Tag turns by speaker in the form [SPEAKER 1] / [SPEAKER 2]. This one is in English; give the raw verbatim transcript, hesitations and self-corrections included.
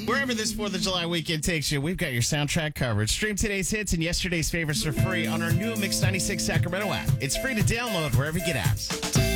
[SPEAKER 1] Wherever this fourth of July weekend takes you, we've got your soundtrack covered. Stream today's hits and yesterday's favorites for free on our new Mix ninety-six Sacramento app. It's free to download wherever you get apps.